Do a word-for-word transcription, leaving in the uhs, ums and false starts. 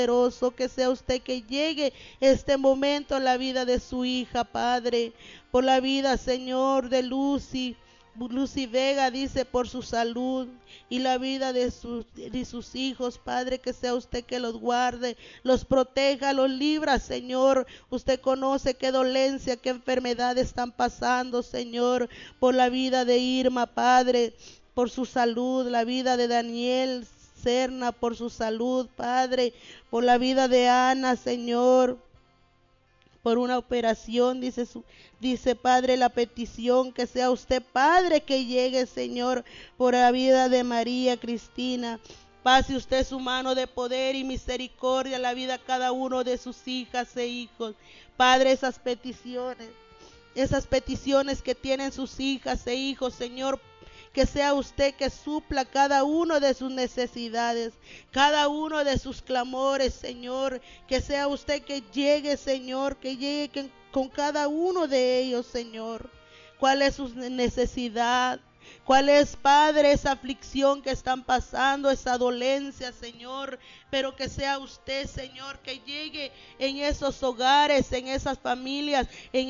poderoso, que sea usted que llegue este momento en la vida de su hija, Padre, por la vida, Señor, de Lucy. Lucy Vega dice por su salud y la vida de sus, de sus hijos, Padre, que sea usted que los guarde, los proteja, los libra, Señor. Usted conoce qué dolencia, qué enfermedad están pasando, Señor, por la vida de Irma, Padre, por su salud, la vida de Daniel Serna, por su salud, Padre, por la vida de Ana, Señor, por una operación, dice su, dice Padre, la petición que sea usted, Padre, que llegue, Señor, por la vida de María Cristina. Pase usted su mano de poder y misericordia a la vida de cada uno de sus hijas e hijos. Padre, esas peticiones, esas peticiones que tienen sus hijas e hijos, Señor, que sea usted que supla cada uno de sus necesidades, cada uno de sus clamores, Señor, que sea usted que llegue, Señor, que llegue con cada uno de ellos, Señor. ¿Cuál es su necesidad? ¿Cuál es, Padre, esa aflicción que están pasando, esa dolencia, Señor? Pero que sea usted, Señor, que llegue en esos hogares, en esas familias, en